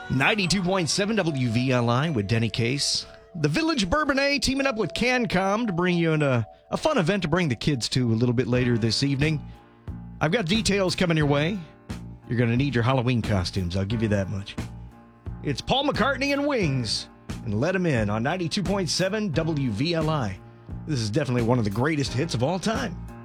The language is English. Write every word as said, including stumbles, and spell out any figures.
ninety-two point seven W V L I with Denny Case. The Village Bourbonnais teaming up with CanCom to bring you in a, a fun event to bring the kids to a little bit later this evening. I've got details coming your way. You're going to need your Halloween costumes, I'll give you that much. It's Paul McCartney and Wings, and Let 'Em In on ninety-two point seven W V L I. This is definitely one of the greatest hits of all time.